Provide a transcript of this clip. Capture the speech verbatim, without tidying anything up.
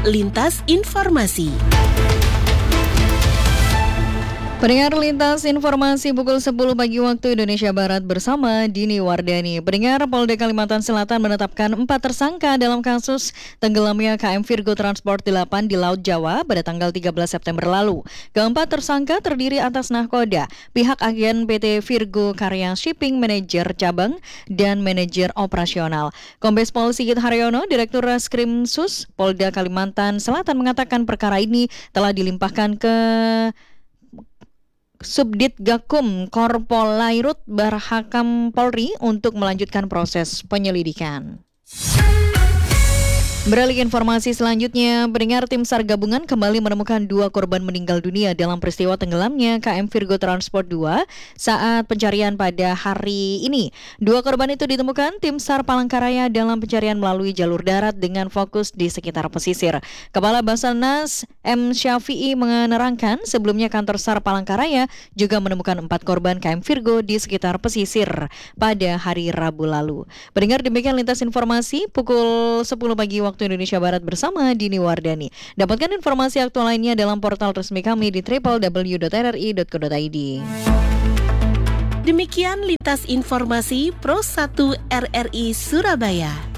Lintas Informasi. Pendengar Lintas Informasi pukul sepuluh pagi waktu Indonesia Barat bersama Dini Wardani. Pendengar, Polda Kalimantan Selatan menetapkan empat tersangka dalam kasus tenggelamnya K M Virgo Transport delapan di Laut Jawa pada tanggal tiga belas September lalu. Keempat tersangka terdiri atas nahkoda, pihak agen P T Virgo Karya Shipping, manajer cabang, dan manajer operasional. Kombes Pol Sigit Haryono, Direktur Reskrim Sus Polda Kalimantan Selatan mengatakan perkara ini telah dilimpahkan ke Subdit Gakum Korpolairut Barhakam Polri untuk melanjutkan proses penyelidikan. Beralih informasi selanjutnya, pendengar, tim SAR gabungan kembali menemukan dua korban meninggal dunia dalam peristiwa tenggelamnya K M Virgo Transport dua saat pencarian pada hari ini. Dua korban itu ditemukan tim SAR Palangkaraya dalam pencarian melalui jalur darat dengan fokus di sekitar pesisir. Kepala Basarnas M. Syafi'i menerangkan sebelumnya kantor SAR Palangkaraya juga menemukan empat korban K M Virgo di sekitar pesisir pada hari Rabu lalu. Pendengar, demikian lintas informasi pukul sepuluh pagi waktu Indonesia Barat bersama Dini Wardani. Dapatkan informasi aktual lainnya dalam portal resmi kami di w w w dot r r i dot co dot i d. Demikian lintas informasi Pro satu R R I Surabaya.